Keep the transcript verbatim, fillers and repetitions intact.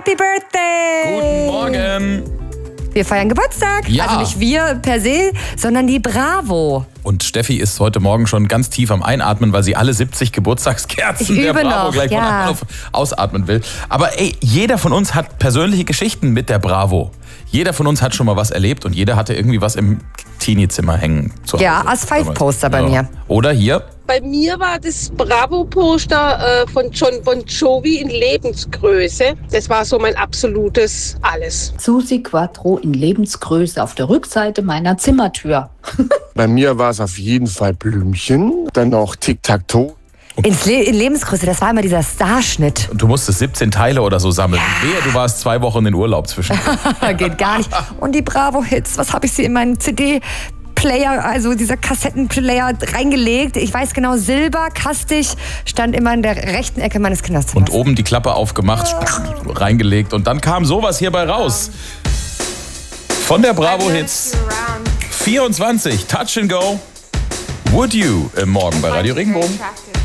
Happy Birthday! Guten Morgen! Wir feiern Geburtstag. Ja. Also nicht wir per se, sondern die Bravo. Und Steffi ist heute Morgen schon ganz tief am Einatmen, weil sie alle siebzig Geburtstagskerzen Ich der übe Bravo noch, gleich ja. von Anfang auf ausatmen will. Aber ey, jeder von uns hat persönliche Geschichten mit der Bravo. Jeder von uns hat schon mal was erlebt und jeder hatte irgendwie was im Teenie-Zimmer hängen zu Hause. Ja, als Five-Poster bei Ja. mir. Oder hier. Bei mir war das Bravo-Poster äh, von John Bon Jovi in Lebensgröße. Das war so mein absolutes Alles. Susi Quattro in Lebensgröße auf der Rückseite meiner Zimmertür. Bei mir war es auf jeden Fall Blümchen, dann auch Tic-Tac-Toe. Ins Le in Lebensgröße, das war immer dieser Starschnitt. Und du musstest siebzehn Teile oder so sammeln. Ja. Wehe, du warst zwei Wochen in Urlaub zwischen. Geht gar nicht. Und die Bravo-Hits, was habe ich sie in meinen C D-Player, also dieser Kassettenplayer reingelegt? Ich weiß genau, Silber, kastig, stand immer in der rechten Ecke meines Kinderzimmers. Und oben die Klappe aufgemacht, reingelegt und dann kam sowas hierbei raus. Von der Bravo Hits vierundzwanzig, Touch and Go, Would You im Morgen bei Radio Regenbogen.